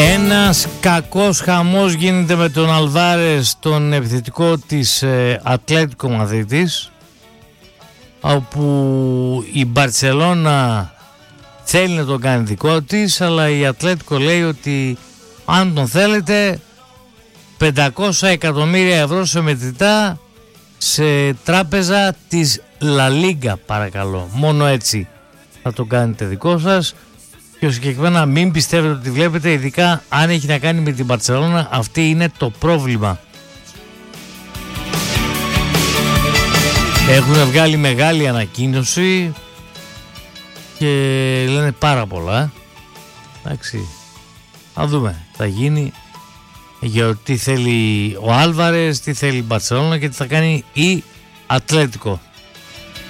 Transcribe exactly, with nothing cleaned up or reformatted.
Ένας κακός χαμός γίνεται με τον Αλβάρες, τον επιθετικό της ε, Ατλέτικο Μαδρίτης, όπου η Μπαρτσελώνα θέλει να τον κάνει δικό της, αλλά η Ατλέτικο λέει ότι αν τον θέλετε πεντακόσια εκατομμύρια ευρώ σε μετρητά σε τράπεζα της Λα Λίγκα, παρακαλώ, μόνο έτσι θα το κάνετε δικό σας. Και συγκεκριμένα μην πιστεύετε ότι βλέπετε, ειδικά αν έχει να κάνει με την Μπαρτσελώνα, αυτή είναι το πρόβλημα. Έχουν βγάλει μεγάλη ανακοίνωση και λένε πάρα πολλά. Εντάξει, θα δούμε, θα γίνει για τι θέλει ο Άλβαρες, τι θέλει η Μπαρτσελώνα και τι θα κάνει η Ατλέτικο.